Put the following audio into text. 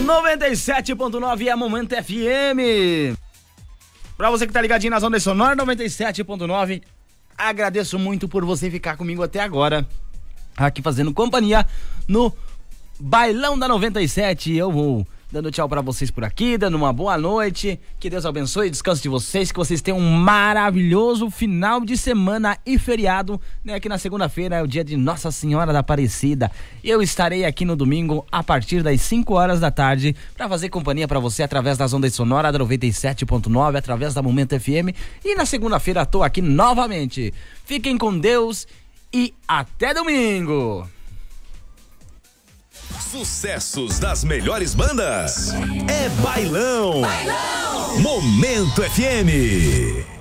97.9 é Momento FM. Pra você que tá ligadinho na Zona Sonora 97.9, agradeço muito por você ficar comigo até agora, aqui fazendo companhia no Bailão da 97. Eu vou dando tchau pra vocês por aqui, dando uma boa noite, que Deus abençoe o descanso de vocês, que vocês tenham um maravilhoso final de semana e feriado, né? Que na segunda-feira é o dia de Nossa Senhora da Aparecida. Eu estarei aqui no domingo a partir das 5 horas da tarde pra fazer companhia pra você através das ondas sonora da 97.9, através da Momento FM, e na segunda-feira tô aqui novamente. Fiquem com Deus e até domingo! Sucessos das melhores bandas. É Bailão. Momento FM.